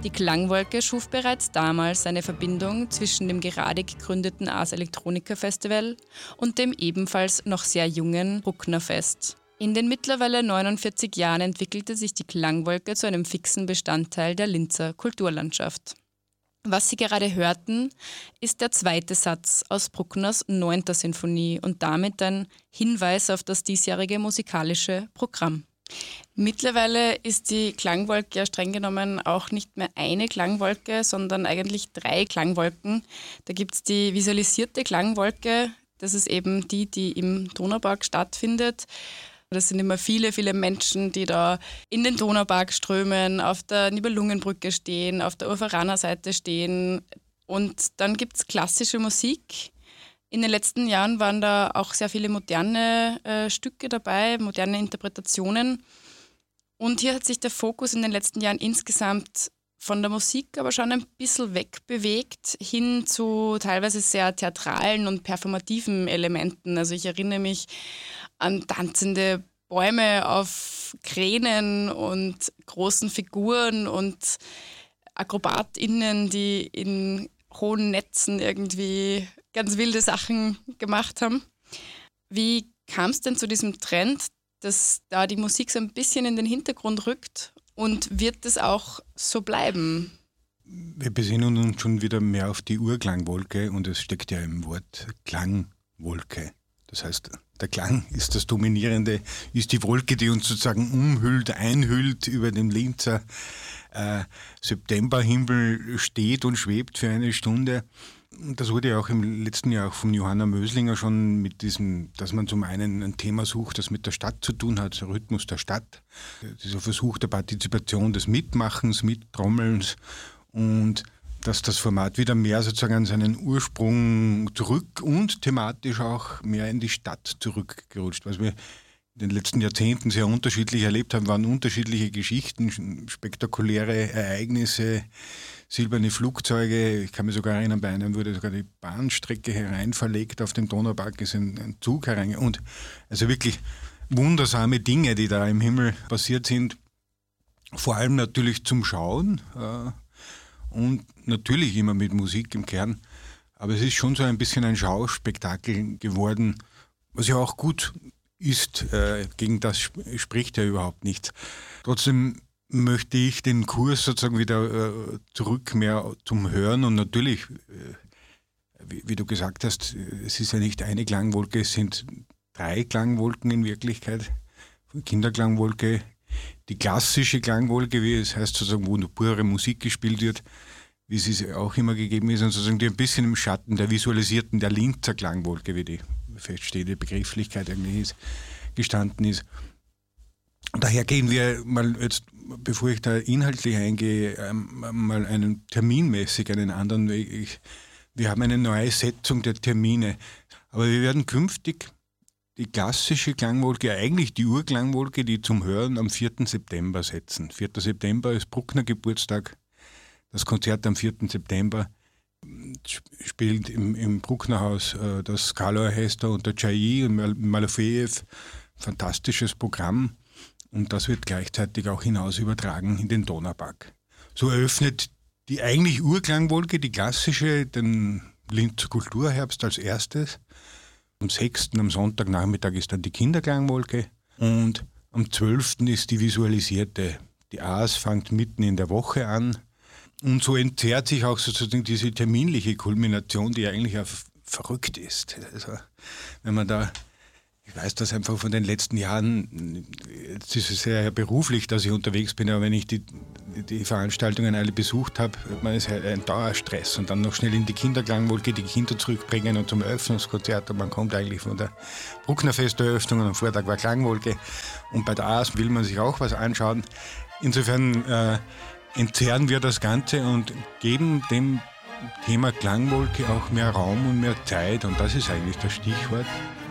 Die Klangwolke schuf bereits damals eine Verbindung zwischen dem gerade gegründeten Ars Electronica Festival und dem ebenfalls noch sehr jungen Bruckner Fest. In den mittlerweile 49 Jahren entwickelte sich die Klangwolke zu einem fixen Bestandteil der Linzer Kulturlandschaft. Was Sie gerade hörten, ist der zweite Satz aus Bruckners 9. Sinfonie und damit ein Hinweis auf das diesjährige musikalische Programm. Mittlerweile ist die Klangwolke ja streng genommen auch nicht mehr eine Klangwolke, sondern eigentlich 3 Klangwolken. Da gibt es die visualisierte Klangwolke, das ist eben die im Donaupark stattfindet. Das sind immer viele, viele Menschen, die da in den Donaupark strömen, auf der Nibelungenbrücke stehen, auf der Urveraner Seite stehen. Und dann gibt es klassische Musik. In den letzten Jahren waren da auch sehr viele moderne Stücke dabei, moderne Interpretationen. Und hier hat sich der Fokus in den letzten Jahren insgesamt von der Musik aber schon ein bisschen wegbewegt, hin zu teilweise sehr theatralen und performativen Elementen. Also ich erinnere mich an tanzende Bäume auf Kränen und großen Figuren und AkrobatInnen, die in hohen Netzen irgendwie ganz wilde Sachen gemacht haben. Wie kam es denn zu diesem Trend, dass da die Musik so ein bisschen in den Hintergrund rückt und wird es auch so bleiben? Wir besinnen uns schon wieder mehr auf die Urklangwolke und es steckt ja im Wort Klangwolke. Das heißt, der Klang ist das Dominierende, ist die Wolke, die uns sozusagen umhüllt, einhüllt, über dem Linzer Septemberhimmel steht und schwebt für eine Stunde. Das wurde ja auch im letzten Jahr auch von Johanna Möslinger schon mit diesem, dass man zum einen ein Thema sucht, das mit der Stadt zu tun hat, der Rhythmus der Stadt, dieser Versuch der Partizipation, des Mitmachens, Mittrommelns und dass das Format wieder mehr sozusagen an seinen Ursprung zurück und thematisch auch mehr in die Stadt zurückgerutscht. Was wir in den letzten Jahrzehnten sehr unterschiedlich erlebt haben, waren unterschiedliche Geschichten, spektakuläre Ereignisse, silberne Flugzeuge. Ich kann mich sogar erinnern, bei einem wurde sogar die Bahnstrecke hereinverlegt auf den Donaupark, ist ein Zug hereingegangen. Und also wirklich wundersame Dinge, die da im Himmel passiert sind. Vor allem natürlich zum Schauen und natürlich immer mit Musik im Kern. Aber es ist schon so ein bisschen ein Schauspektakel geworden, was ja auch gut ist, gegen das spricht ja überhaupt nichts. Trotzdem möchte ich den Kurs sozusagen wieder zurück mehr zum Hören und natürlich, wie du gesagt hast, es ist ja nicht eine Klangwolke, es sind 3 Klangwolken in Wirklichkeit. Kinderklangwolke, die klassische Klangwolke, wie es heißt, sozusagen, wo nur pure Musik gespielt wird, wie sie auch immer gegeben ist, und sozusagen die ein bisschen im Schatten der visualisierten, der Linzer Klangwolke, wie die feststehende Begrifflichkeit eigentlich gestanden ist. Daher gehen wir mal jetzt, bevor ich da inhaltlich eingehe, mal einen terminmäßig einen anderen Weg. Wir haben eine neue Setzung der Termine, aber wir werden künftig die klassische Klangwolke, eigentlich die Urklangwolke, die zum Hören am 4. September setzen. 4. September ist Bruckner Geburtstag. Das Konzert am 4. September spielt im Brucknerhaus das Scala-Orchester und der Chailly und Malofejew. Fantastisches Programm. Und das wird gleichzeitig auch hinaus übertragen in den Donaupark. So eröffnet die eigentlich Urklangwolke, die klassische, den Linzer Kulturherbst als erstes. Am 6. am Sonntagnachmittag ist dann die Kinderklangwolke und am 12. ist die visualisierte. Die Ars fängt mitten in der Woche an und so entzerrt sich auch sozusagen diese terminliche Kulmination, die eigentlich auch verrückt ist. Also wenn man da, ich weiß das einfach von den letzten Jahren, jetzt ist es sehr beruflich, dass ich unterwegs bin, aber wenn ich die Veranstaltungen alle besucht habe, man ist ein Dauerstress und dann noch schnell in die Kinderklangwolke die Kinder zurückbringen und zum Eröffnungskonzert und man kommt eigentlich von der Bruckner Festeröffnung und am Vortag war Klangwolke und bei der Ars will man sich auch was anschauen. Insofern entzerren wir das Ganze und geben dem Thema Klangwolke auch mehr Raum und mehr Zeit und das ist eigentlich das Stichwort.